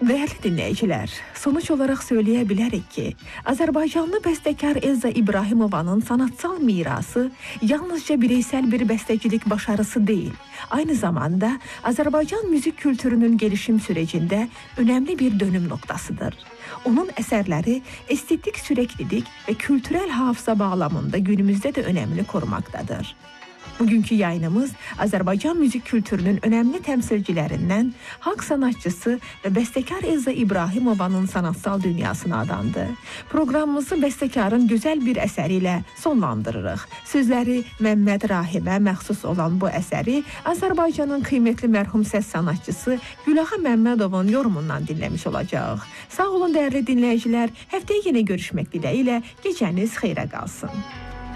Değerli dinləyicilər, sonuç olaraq söyləyə bilərik ki, Azərbaycanlı bəstəkar Elza İbrahimovanın sanatsal mirası yalnızca bireysel bir bəstəcilik başarısı deyil, aynı zamanda Azərbaycan müzik kültürünün gelişim sürecində önemli bir dönüm noktasıdır. Onun əsərləri estetik süreklilik ve kültürel hafıza bağlamında günümüzde de önemini korumaktadır. Bugünkü yayınımız Azərbaycan müzik kültürünün önemli təmsilçilerinden halk sanatçısı ve bəstəkar Elza İbrahimovanın sanatsal dünyasına adandı. Programımızı bəstəkarın güzel bir əsəriyle sonlandırırıq. Sözləri Məmməd Rahimə məxsus olan bu əsəri Azərbaycanın kıymetli mərhum səs sanatçısı Gülağa Məmmədovun yorumundan dinləmiş olacaq. Sağ olun değerli dinləyicilər, həftəyə yine görüşmək diləyilə gecəniz xeyrə qalsın.